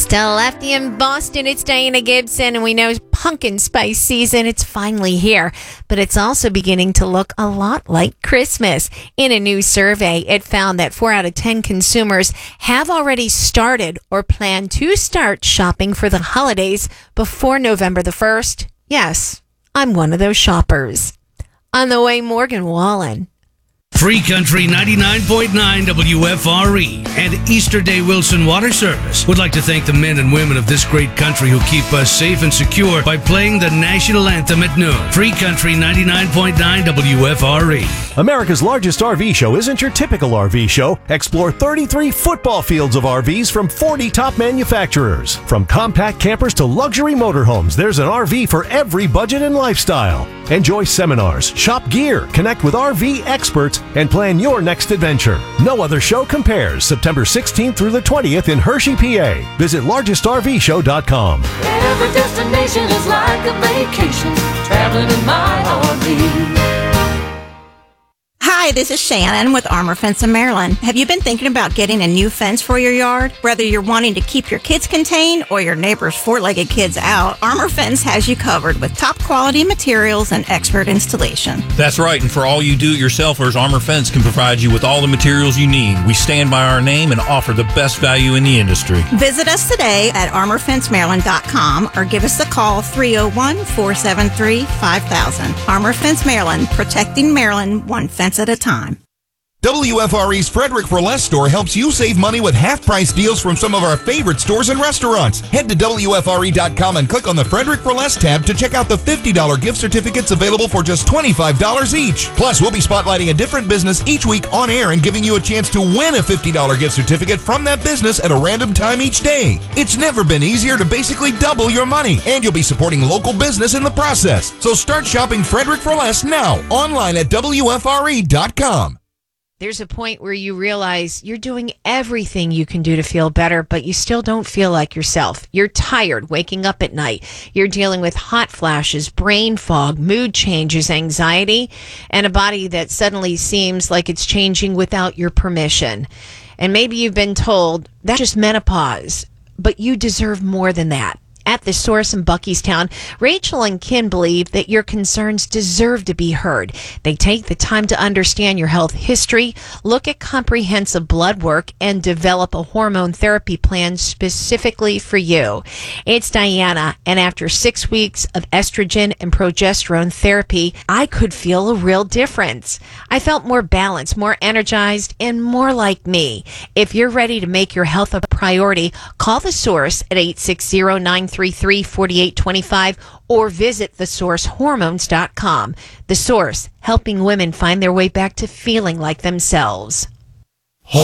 Still lefty in Boston, it's Diana Gibson, and we know pumpkin spice season, it's finally here, but it's also beginning to look a lot like Christmas. In a new survey, it found that 4 out of 10 consumers have already started or plan to start shopping for the holidays before November the 1st. Yes, I'm one of those shoppers. On the way, Morgan Wallen. Free Country 99.9 WFRE and Easter Day Wilson Water Service would like to thank the men and women of this great country who keep us safe and secure by playing the national anthem at noon. Free Country 99.9 WFRE. America's largest RV show isn't your typical RV show. Explore 33 football fields of RVs from 40 top manufacturers. From compact campers to luxury motorhomes, there's an RV for every budget and lifestyle. Enjoy seminars, shop gear, connect with RV experts, and plan your next adventure. No other show compares. September 16th through the 20th in Hershey, PA. Visit largestrvshow.com. Every destination is like a vacation. Traveling in my RV. Hi, this is Shannon with Armor Fence of Maryland. Have you been thinking about getting a new fence for your yard? Whether you're wanting to keep your kids contained or your neighbor's four-legged kids out, Armor Fence has you covered with top quality materials and expert installation. That's right, and for all you do-it-yourselfers, Armor Fence can provide you with all the materials you need. We stand by our name and offer the best value in the industry. Visit us today at armorfencemaryland.com or give us a call 301-473-5000. Armor Fence Maryland, protecting Maryland one fence at a time. WFRE's Frederick Burlesque store helps you save money with half-price deals from some of our favorite stores and restaurants. Head to WFRE.com and click on the Frederick Burlesque tab to check out the $50 gift certificates available for just $25 each. Plus, we'll be spotlighting a different business each week on air and giving you a chance to win a $50 gift certificate from that business at a random time each day. It's never been easier to basically double your money, and you'll be supporting local business in the process. So start shopping Frederick Burlesque now, online at WFRE.com. There's a point where you realize you're doing everything you can do to feel better, but you still don't feel like yourself. You're tired waking up at night. You're dealing with hot flashes, brain fog, mood changes, anxiety, and a body that suddenly seems like it's changing without your permission. And maybe you've been told that's just menopause, but you deserve more than that. At The Source in Buckystown, Rachel and Ken believe that your concerns deserve to be heard. They take the time to understand your health history, look at comprehensive blood work, and develop a hormone therapy plan specifically for you. It's Diana, and after 6 weeks of estrogen and progesterone therapy, I could feel a real difference. I felt more balanced, more energized, and more like me. If you're ready to make your health a priority, call The Source at 860-933-4825 or visit thesourcehormones.com. The Source, helping women find their way back to feeling like themselves.